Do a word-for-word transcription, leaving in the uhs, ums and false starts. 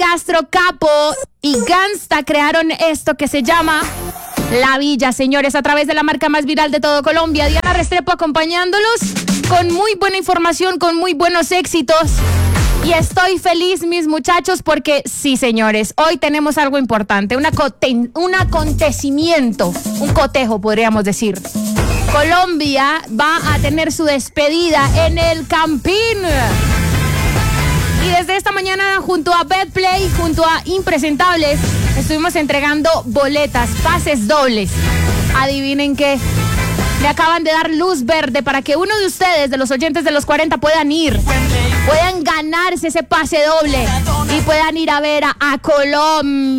Gastro Capo y Gangsta crearon esto que se llama La Villa, señores, a través de la marca más viral de todo Colombia. Diana Restrepo acompañándolos con muy buena información, con muy buenos éxitos. Y estoy feliz, mis muchachos, porque sí, señores, hoy tenemos algo importante, una cote- un acontecimiento, un cotejo, podríamos decir. Colombia va a tener su despedida en el Campín. Y desde esta mañana, junto a Betplay, junto a Impresentables, estuvimos entregando boletas, pases dobles. Adivinen qué. Le acaban de dar luz verde para que uno de ustedes, de los oyentes de los cuarenta, puedan ir, puedan ganarse ese pase doble y puedan ir a ver a, a Colombia.